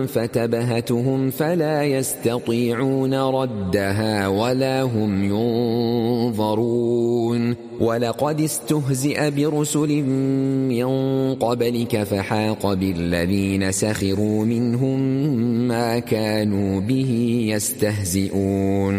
فتبهتهم فلا يستطيعون ردها ولا هم ينظرون ولقد استهزئ برسل من قبلك فحاق بالذين سخروا منهم ما كانوا به يستهزئون